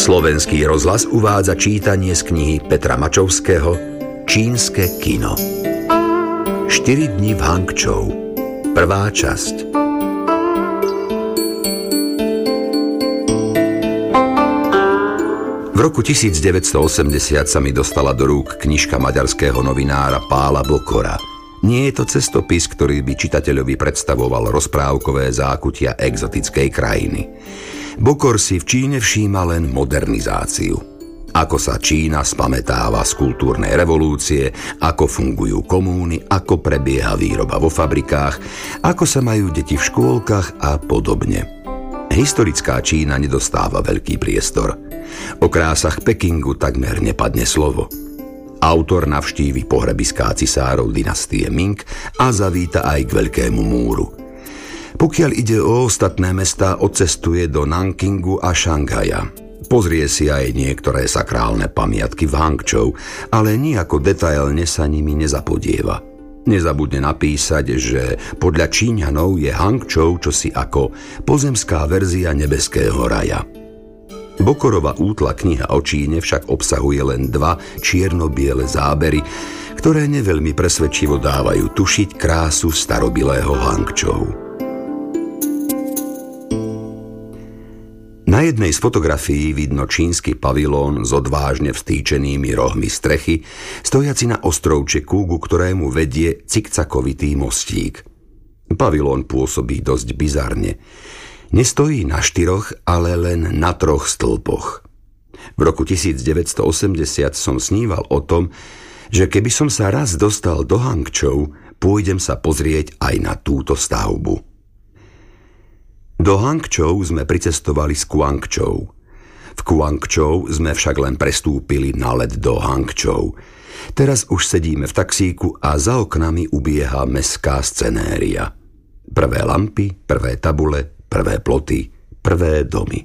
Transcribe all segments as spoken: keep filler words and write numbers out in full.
Slovenský rozhlas uvádza čítanie z knihy Petra Mačovského Čínske kino. štyri dni v Hangčou. Prvá časť. V roku devätnásťstoosemdesiat sa mi dostala do rúk knižka maďarského novinára Pála Bokora. Nie je to cestopis, ktorý by čitateľovi predstavoval rozprávkové zákutia exotickej krajiny. Bokor si v Číne všíma len modernizáciu. Ako sa Čína spamätáva z kultúrnej revolúcie, ako fungujú komúny, ako prebieha výroba vo fabrikách, ako sa majú deti v škôlkach a podobne. Historická Čína nedostáva veľký priestor. O krásach Pekingu takmer nepadne slovo. Autor navštívi pohrebiská cisárov dynastie Ming a zavíta aj k Veľkému múru. Pokiaľ ide o ostatné mestá, odcestuje do Nankingu a Šanghaja. Pozrie si aj niektoré sakrálne pamiatky v Hangčou, ale nijako detailne sa nimi nezapodieva. Nezabudne napísať, že podľa Číňanov je Hangčou čosi ako pozemská verzia nebeského raja. Bokorova útla kniha o Číne však obsahuje len dva čierno-biele zábery, ktoré neveľmi presvedčivo dávajú tušiť krásu starobilého Hangčou. Na jednej z fotografií vidno čínsky pavilón s odvážne vstýčenými rohmi strechy, stojaci na ostrovčeku, ku ktorému vedie cikcakovitý mostík. Pavilón pôsobí dosť bizarne. Nestojí na štyroch, ale len na troch stĺpoch. V roku devätnásťstoosemdesiat som sníval o tom, že keby som sa raz dostal do Hangčou, pôjdem sa pozrieť aj na túto stavbu. Do Hangčou sme pricestovali z Guangzhou. V Guangzhou sme však len prestúpili na let do Hangčou. Teraz už sedíme v taxíku a za oknami ubieha mestská scenéria. Prvé lampy, prvé tabule, prvé ploty, prvé domy.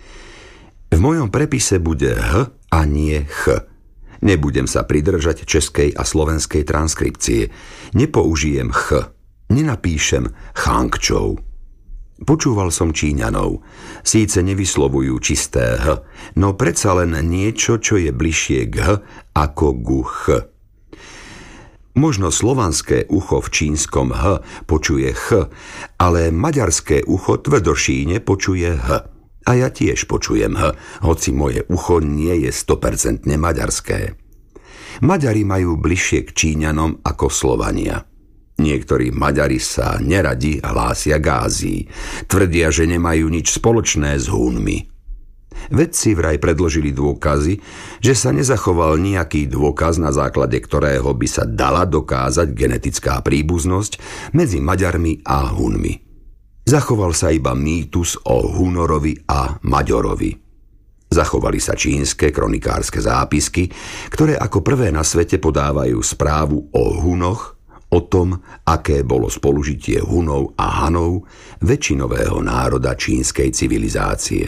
V mojom prepise bude H a nie Ch. Nebudem sa pridržať českej a slovenskej transkripcie. Nepoužijem Ch. Nenapíšem Hangčou. Počúval som Číňanov. Síce nevyslovujú čisté H, no predsa len niečo, čo je bližšie k H ako ku Ch. Možno slovanské ucho v čínskom H počuje Ch, ale maďarské ucho tvrdošíne počuje H. A ja tiež počujem H, hoci moje ucho nie je sto percent maďarské. Maďari majú bližšie k Číňanom ako Slovania. Niektorí Maďari sa neradi hlásia k Ázii. Tvrdia, že nemajú nič spoločné s Hunmi. Vedci vraj predložili dôkazy, že sa nezachoval nejaký dôkaz, na základe ktorého by sa dala dokázať genetická príbuznosť medzi Maďarmi a Hunmi. Zachoval sa iba mýtus o Hunorovi a Maďorovi. Zachovali sa čínske kronikárske zápisky, ktoré ako prvé na svete podávajú správu o Hunoch, o tom, aké bolo spolužitie Hunov a Hanov, väčšinového národa čínskej civilizácie.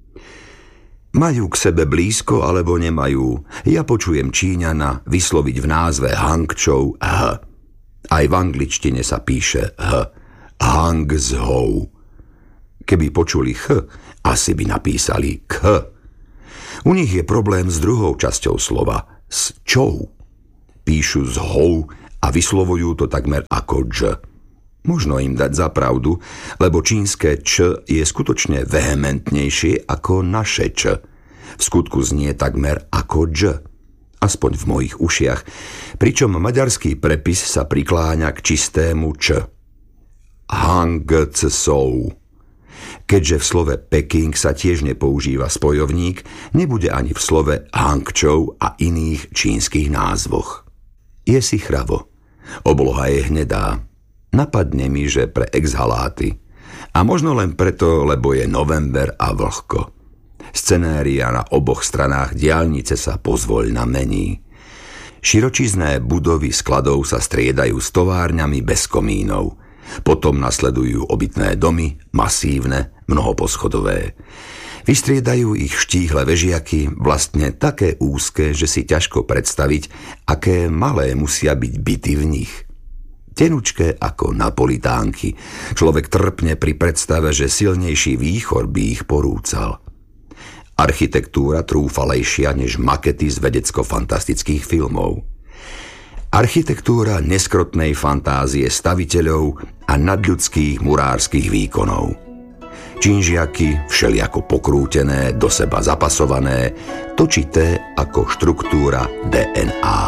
Majú k sebe blízko alebo nemajú, ja počujem Číňana vysloviť v názve Hangčou H. Aj v angličtine sa píše H. Hangzhou. Keby počuli Ch, asi by napísali K. U nich je problém s druhou časťou slova, s čou. Píšu z hou a vyslovujú to takmer ako dž. Možno im dať za pravdu, lebo čínske č je skutočne vehementnejšie ako naše č. V skutku znie takmer ako dž. Aspoň v mojich ušiach, pričom maďarský prepis sa prikláňa k čistému č. Hangcou. Keďže v slove Peking sa tiež nepoužíva spojovník, nebude ani v slove Hangčou a iných čínskych názvoch. Je si chravo. Obloha je hnedá. Napadne mi, že pre exhaláty. A možno len preto, lebo je november a vlhko. Scenéria na oboch stranách diaľnice sa pozvoľna mení. Širočízne budovy skladov sa striedajú s továrňami bez komínov. Potom nasledujú obytné domy, masívne, mnohoposchodové. Vystriedajú ich štíhle vežiaky, vlastne také úzke, že si ťažko predstaviť, aké malé musia byť byty v nich. Tenučké ako napolitánky. Človek trpne pri predstave, že silnejší výchor by ich porúcal. Architektúra trúfalejšia než makety z vedecko-fantastických filmov. Architektúra neskrotnej fantázie staviteľov a nadľudských murárskych výkonov. Činžiaky všeliako pokrútené, do seba zapasované, točité ako štruktúra dé en á.